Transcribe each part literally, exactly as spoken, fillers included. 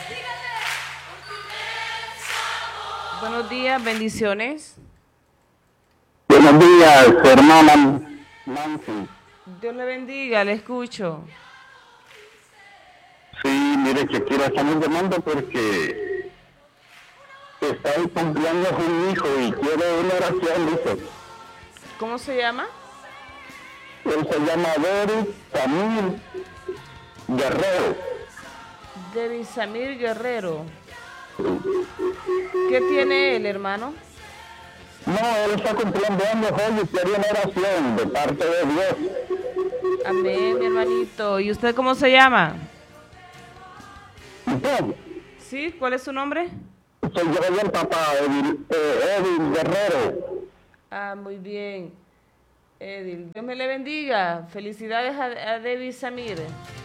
Buenos días, bendiciones. Buenos días, hermana Nancy. Dios le bendiga, le escucho. Sí, mire que quiero estar llamando porque estoy cumpliendo un hijo y quiero una oración, dice. ¿Cómo se llama? Él se llama Denis Samir Guerrero. Denis Samir Guerrero. ¿Qué tiene él, hermano? No, él está cumpliendo años hoy y quiere una oración de parte de Dios. Amén, mi hermanito. ¿Y usted cómo se llama? ¿Usted? ¿Sí? ¿Cuál es su nombre? Soy yo el papá, Edil, eh, Edil Guerrero. Ah, muy bien. Edil, Dios me le bendiga. Felicidades a, a Denis Samir.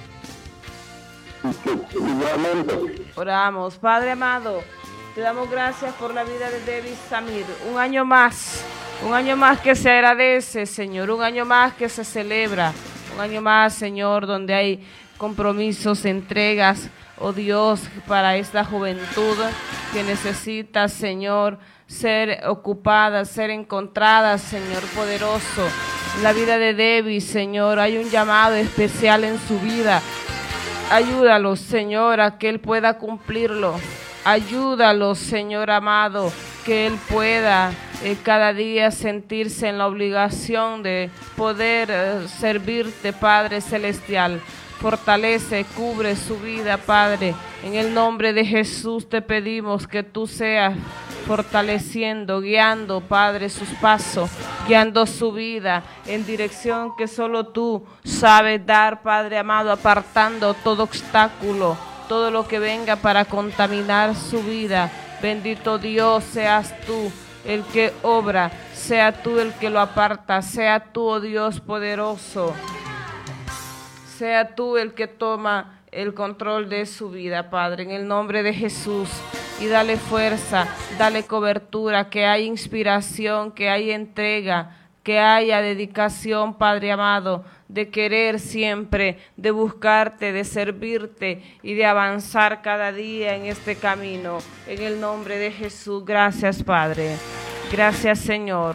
Igualmente. Oramos. Padre amado, te damos gracias por la vida de Denis Samir. Un año más, un año más que se agradece, Señor. Un año más que se celebra. Un año más, Señor, donde hay compromisos, entregas, oh Dios, para esta juventud que necesita, Señor, ser ocupada, ser encontrada, Señor poderoso. En la vida de Denis, Señor, hay un llamado especial en su vida. Ayúdalo, Señor, a que Él pueda cumplirlo. Ayúdalo, Señor amado, que Él pueda eh, cada día sentirse en la obligación de poder eh, servirte, Padre Celestial. Fortalece, cubre su vida, Padre. En el nombre de Jesús te pedimos que tú seas fortaleciendo, guiando, Padre, sus pasos, guiando su vida en dirección que solo tú sabes dar, Padre amado, apartando todo obstáculo, todo lo que venga para contaminar su vida. Bendito Dios, seas tú el que obra, sea tú el que lo aparta, sea tú, oh Dios poderoso, sea tú el que toma el control de su vida, Padre, en el nombre de Jesús. Y dale fuerza, dale cobertura, que haya inspiración, que haya entrega, que haya dedicación, Padre amado, de querer siempre, de buscarte, de servirte y de avanzar cada día en este camino. En el nombre de Jesús, gracias, Padre. Gracias, Señor.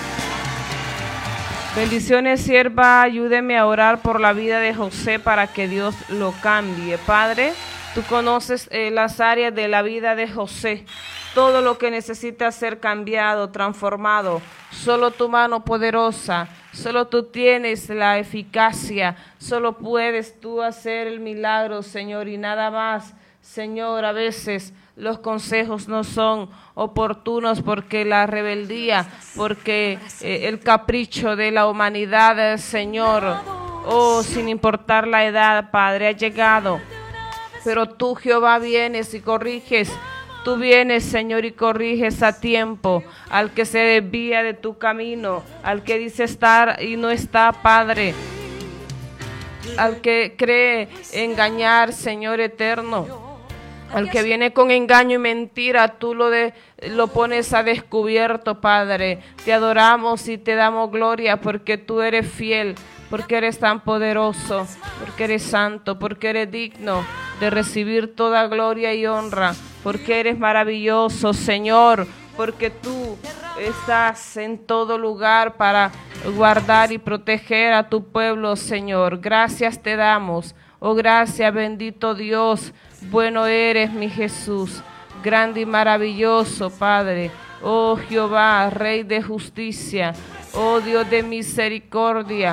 Bendiciones, sierva, ayúdeme a orar por la vida de José para que Dios lo cambie. Padre, tú conoces eh, las áreas de la vida de José, todo lo que necesita ser cambiado, transformado. Solo tu mano poderosa, solo tú tienes la eficacia, solo puedes tú hacer el milagro, Señor, y nada más. Señor, a veces los consejos no son oportunos porque la rebeldía, porque eh, el capricho de la humanidad, eh, Señor, oh, sin importar la edad, Padre, ha llegado. Pero tú, Jehová, vienes y corriges. Tú vienes, Señor, y corriges a tiempo al que se desvía de tu camino, al que dice estar y no está, Padre, al que cree engañar, Señor eterno. Al que viene con engaño y mentira, tú lo, de, lo pones a descubierto, Padre. Te adoramos y te damos gloria porque tú eres fiel, porque eres tan poderoso, porque eres santo, porque eres digno de recibir toda gloria y honra, porque eres maravilloso, Señor, porque tú estás en todo lugar para guardar y proteger a tu pueblo, Señor. Gracias te damos. Oh, gracias, bendito Dios. Bueno eres, mi Jesús, grande y maravilloso, Padre. Oh Jehová, Rey de justicia, oh Dios de misericordia.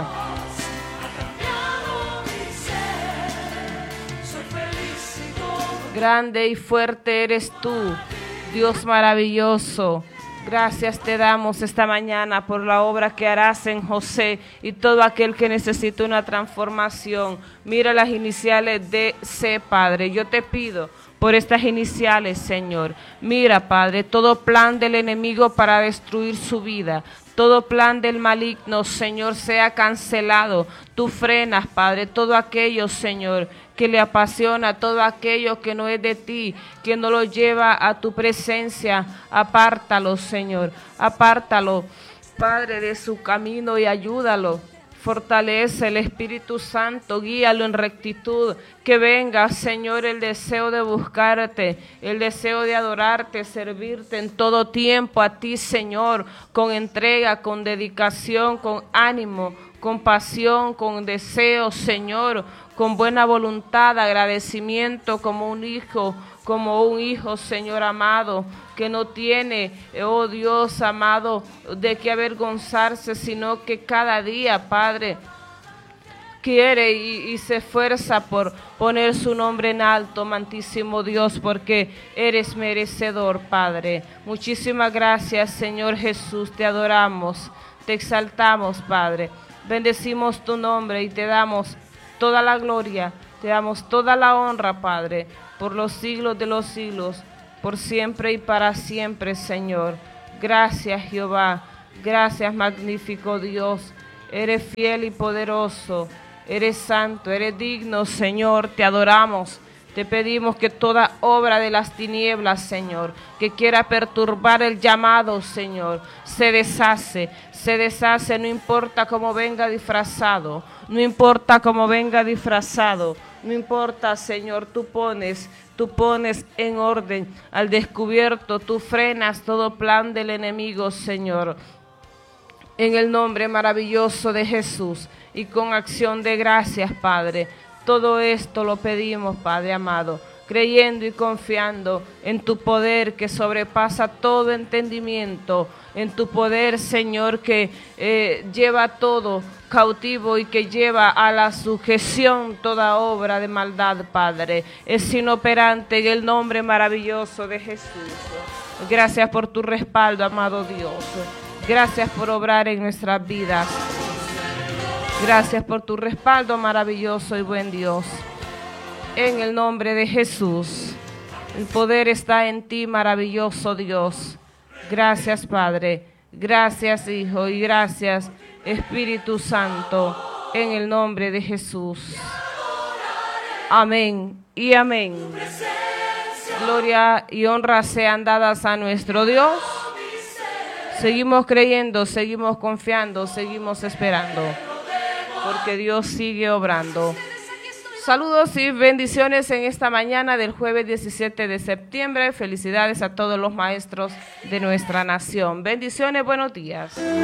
Grande y fuerte eres tú, Dios maravilloso. Gracias te damos esta mañana por la obra que harás en José y todo aquel que necesita una transformación. Mira las iniciales de C, Padre. Yo te pido por estas iniciales, Señor. Mira, Padre, todo plan del enemigo para destruir su vida. Todo plan del maligno, Señor, sea cancelado. Tú frenas, Padre, todo aquello, Señor, que le apasiona, todo aquello que no es de ti, que no lo lleva a tu presencia. Apártalo, Señor, apártalo, Padre, de su camino y ayúdalo. Fortalece el Espíritu Santo, guíalo en rectitud, que venga, Señor, el deseo de buscarte, el deseo de adorarte, servirte en todo tiempo a ti, Señor, con entrega, con dedicación, con ánimo, con pasión, con deseo, Señor, con buena voluntad, agradecimiento, como un hijo, como un hijo, Señor amado, que no tiene, oh Dios amado, de qué avergonzarse, sino que cada día, Padre, quiere y, y se esfuerza por poner su nombre en alto, amantísimo Dios, porque eres merecedor, Padre. Muchísimas gracias, Señor Jesús, te adoramos, te exaltamos, Padre. Bendecimos tu nombre y te damos toda la gloria, te damos toda la honra, Padre, por los siglos de los siglos, por siempre y para siempre, Señor. Gracias, Jehová, gracias, magnífico Dios, eres fiel y poderoso, eres santo, eres digno, Señor, te adoramos. Te pedimos que toda obra de las tinieblas, Señor, que quiera perturbar el llamado, Señor, se deshace, se deshace, no importa cómo venga disfrazado, no importa cómo venga disfrazado, no importa, Señor, tú pones, tú pones en orden al descubierto, tú frenas todo plan del enemigo, Señor, en el nombre maravilloso de Jesús y con acción de gracias, Padre. Todo esto lo pedimos, Padre amado, creyendo y confiando en tu poder que sobrepasa todo entendimiento, en tu poder, Señor, que eh, lleva todo cautivo y que lleva a la sujeción toda obra de maldad, Padre. Es inoperante en el nombre maravilloso de Jesús. Gracias por tu respaldo, amado Dios. Gracias por obrar en nuestras vidas. Gracias por tu respaldo maravilloso y buen Dios. En el nombre de Jesús, el poder está en ti, maravilloso Dios. Gracias, Padre. Gracias, Hijo. Y gracias, Espíritu Santo. En el nombre de Jesús. Amén y amén. Gloria y honra sean dadas a nuestro Dios. Seguimos creyendo, seguimos confiando, seguimos esperando, porque Dios sigue obrando. Saludos y bendiciones en esta mañana del jueves diecisiete de septiembre. Felicidades a todos los maestros de nuestra nación. Bendiciones, buenos días.